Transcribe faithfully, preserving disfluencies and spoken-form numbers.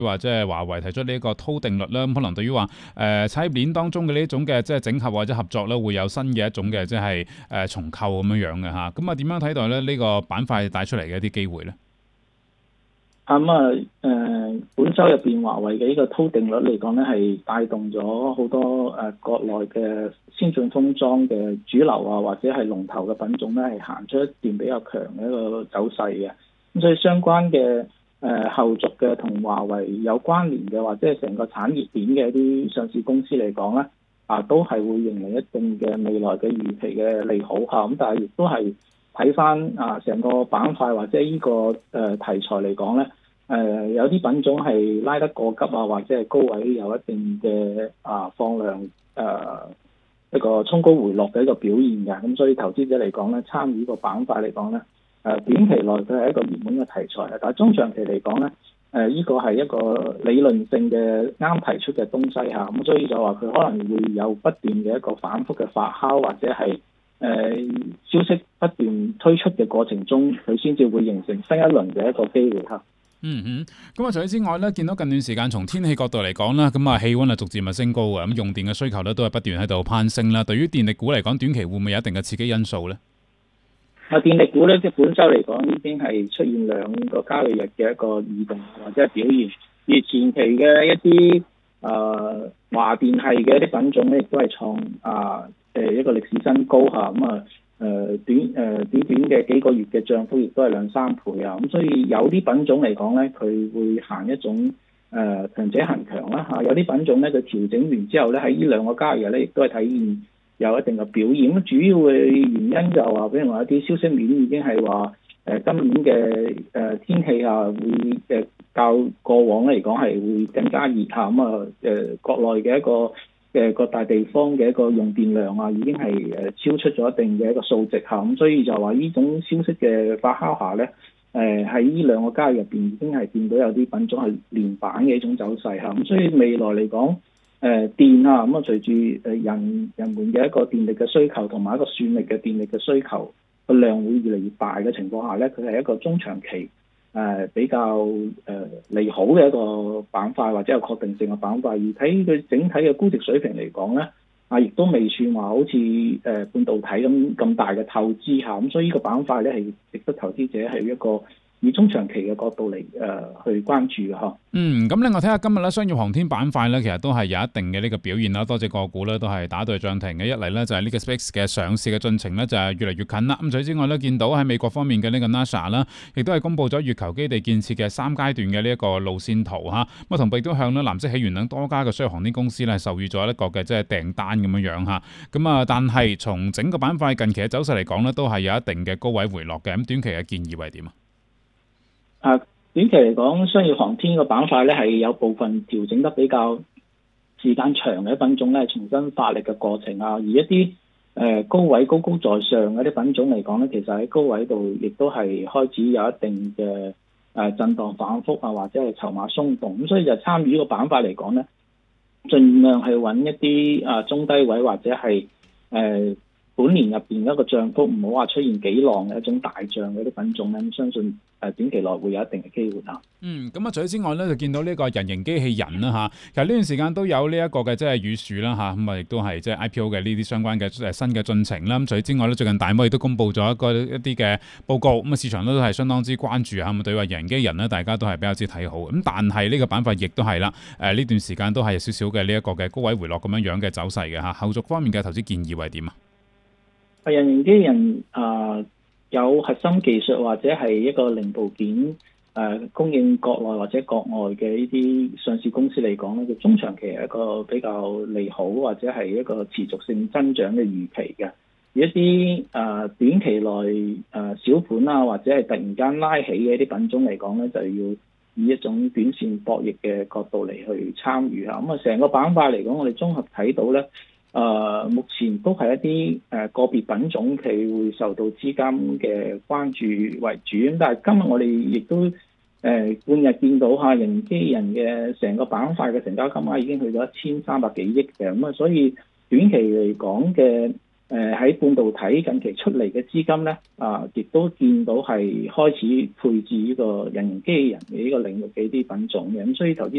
話即係華為提出呢一個套定律啦，咁可能對於話誒產業鏈當中嘅呢一種嘅即係整合或者合作咧，會有新嘅一種嘅即係誒重構咁樣樣嘅嚇。咁啊點樣睇待咧呢個板塊帶出嚟嘅一啲機會咧？ 咁啊，誒、呃，本周入邊華為嘅呢個套定律嚟講咧，係帶動咗好多誒、呃、國內嘅先進封裝嘅主流啊，或者係龍頭嘅品種咧，係行出一段比較強嘅一個走勢嘅。咁所以相關嘅誒、呃、後續嘅同華為有關聯嘅，或者係成個產業鏈嘅一啲上市公司嚟講咧，啊，都係會迎嚟一定嘅未來嘅預期嘅利好嚇。咁但係亦都係睇翻啊成個板塊或者呢、這個誒、呃、題材嚟講咧。誒、呃、有啲品種係拉得過急啊，或者係高位有一定嘅啊放量誒、呃、一個衝高回落嘅一個表現嘅，咁所以投資者嚟講咧，參與呢個板塊嚟講咧，誒、呃、短期內佢係一個熱門嘅題材，但係中長期嚟講咧，誒、呃、呢、這個係一個理論性嘅啱提出嘅東西嚇，咁所以就話佢可能會有不斷嘅一個反覆嘅發酵，或者係誒、呃、消息不斷推出嘅過程中，佢先至會形成新一輪嘅一個機會嚇。 嗯哼，咁啊除此之外咧，見到近段時間從天氣角度嚟講啦，咁啊氣溫啊逐漸啊升高嘅，咁用電嘅需求咧都係不斷喺度攀升啦。對於電力股嚟講，短期會唔會有一定嘅刺激因素咧？ 啊，電力股咧，即係本周嚟講已經係出現兩個交易日嘅一個異動或者係表現，而前期嘅一啲誒華電系嘅一啲品種咧，亦都係創啊誒一個歷史新高嚇，咁啊。誒、呃、短誒、呃、短短嘅幾個月嘅漲幅亦都係兩三倍啊，咁所以有啲品種嚟講咧，佢會行一種誒、呃、強者恆強啦嚇，有啲品種咧佢調整完之後咧，喺呢兩個交易日咧，亦都係體現有一定嘅表現。咁主要嘅原因就話，比如話一啲消息面已經係話誒今年嘅誒、呃、天氣啊，會誒較過往嚟講係會更加熱嚇，咁啊誒國內嘅一個嘅各大地方嘅一個用電量啊，已經係誒超出咗一定嘅一個數值嚇，咁所以就話呢種消息嘅發酵下咧，誒喺呢兩個交易入邊已經係見到有啲品種係連板嘅一種走勢嚇，咁所以未來嚟講，誒、呃、電啊咁啊隨住誒人人們嘅一個電力嘅需求同埋一個算力嘅電力嘅需求個量會越嚟越大嘅情況下咧，佢係一個中長期。誒、呃、比較誒、呃、利好嘅一個板塊或者有確定性嘅板塊，而睇佢整體嘅估值水平嚟講咧，啊亦都未算話好似誒、呃、半導體咁咁大嘅透支下，咁所以呢個板塊咧係值得投資者係一個以中長期嘅角度嚟誒、呃、去關注嘅呵。 嗯，咁另外睇下今日咧商業航天板塊咧，其實都係有一定嘅呢個表現啦。多隻個股咧都係打對漲停嘅。一嚟咧就係呢個 SpaceX 嘅上市嘅進程咧就係越嚟越近啦。咁除此之外咧，見到喺美國方面嘅呢個 NASA 啦，亦都係公布咗月球基地建設嘅三階段嘅呢一個路線圖嚇。咁啊同步都向咧藍色起源等多家嘅商業航天公司咧授予咗一個嘅即係訂單咁樣樣嚇。咁啊，但係從整個板塊近期嘅走勢嚟講咧，都係有一定嘅高位回落嘅。咁短期嘅建議係點啊？ 啊，短期嚟講，商業航天個板塊咧係有部分調整得比較時間長嘅品種咧，重新發力嘅過程啊。而一啲誒、呃、高位高高在上嘅啲品種嚟講咧，其實喺高位度亦都係開始有一定嘅誒、呃、震盪反覆啊，或者係籌碼鬆動。咁所以就參與呢個板塊嚟講咧，盡量係揾一啲啊中低位或者係誒。呃本年入邊一個漲幅唔好話出現幾浪嘅一種大漲嘅啲品種咧，咁相信誒短期內會有一定嘅機會啊。 嗯，咁啊除此之外咧，就見到呢個人形機器人啦嚇，其實呢段時間都有呢一個嘅即係羽樹啦嚇，咁啊亦都係即係 I P O 嘅呢啲相關嘅誒新嘅進程啦。咁除此之外咧，最近大摩亦都公布咗一個一啲嘅報告，咁啊市場都係相當之關注嚇，咁對話人形機器人咧，大家都係比較之睇好。咁但係呢個板塊亦都係啦，誒呢段時間都係有少少嘅呢一個嘅高位回落咁樣樣嘅走勢嘅嚇。後續方面嘅投資建議係點啊？ 人形機器人啊、呃，有核心技術或者係一個零部件誒、呃、供應國內或者國外嘅呢啲上市公司嚟講咧，佢中長期係一個比較利好或者係一個持續性增長嘅預期嘅。而一啲誒、呃、短期內誒、呃、小盤啊，或者係突然間拉起嘅一啲品種嚟講咧，就要以一種短線博弈嘅角度嚟去參與嚇。咁啊，成個板塊嚟講，我哋綜合睇到咧。誒、呃、目前都係一啲誒、呃、個別品種，佢會受到資金嘅關注為主。咁但係今日我哋亦都誒、呃、半日見到嚇人形機器人嘅成個板塊嘅成交金額已經去到一千三百幾億嘅。咁啊，所以短期嚟講嘅誒喺半導體近期出嚟嘅資金咧，啊、呃、亦都見到係開始配置呢個人形機器人嘅呢個領域嘅啲品種嘅。咁所以投資